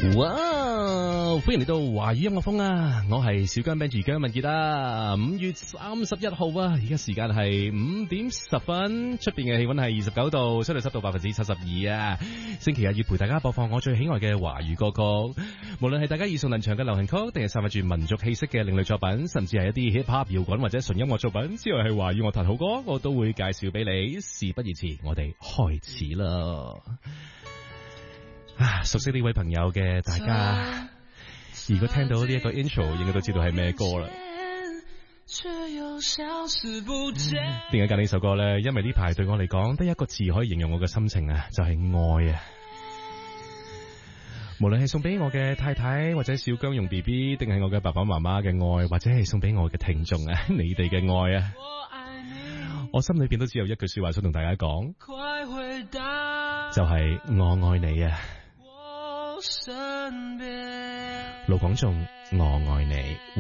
哇！歡迎嚟到華語音樂風啊！我係小姜 Benji 姜文傑啊！5月31號啊，而家時間係5點10分，出邊嘅氣溫係29度，相對濕度72%啊！星期日要陪大家播放我最喜愛嘅華語歌曲，無論係大家耳熟能詳嘅流行曲，定係散發住民族氣息嘅另類作品，甚至係一啲 hip hop 搖滾或者純音樂作品，只要係華語樂壇好歌，我都會介紹俾你。事不宜遲，我哋開始啦！熟悉呢位朋友嘅大家，如果聽到呢一個 intro，應該都知道係咩歌啦。點解揀呢首歌呢？因為呢排對我嚟講，得一個字可以形容我嘅心情啊，就係愛啊！無論係送俾我嘅太太，或者小姜用 BB， 定係我嘅爸爸媽媽嘅愛，或者係送俾我嘅聽眾啊，你哋嘅愛啊，我心裏邊都只有一句說話想同大家講，就係我愛你啊！盧廣仲，我愛你。